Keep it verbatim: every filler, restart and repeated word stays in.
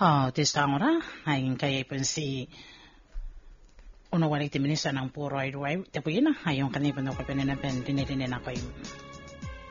Oh, tistang ora aing kay pun si uno walik ti minisa ng puro ay duay tapuyin na ayong kanipon ko pininapen dinidinin ako yung